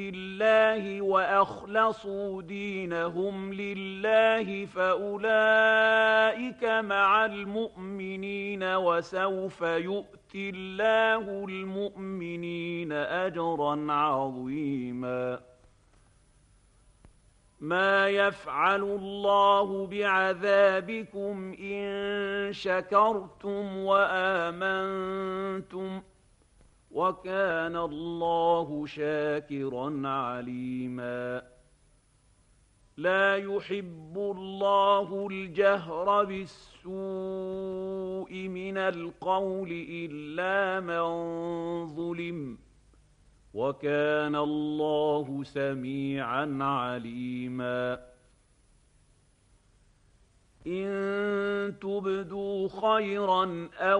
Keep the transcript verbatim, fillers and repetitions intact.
الله وأخلصوا دينهم لله فأولئك مع المؤمنين وسوف يؤتي الله المؤمنين أجرا عظيما ما يفعل الله بعذابكم إن شكرتم وآمنتم وكان الله شاكرا عليما لا يحب الله الجهر بالسوء من القول إلا من ظلم وكان الله سميعا عليما إن تبدوا خيرا أو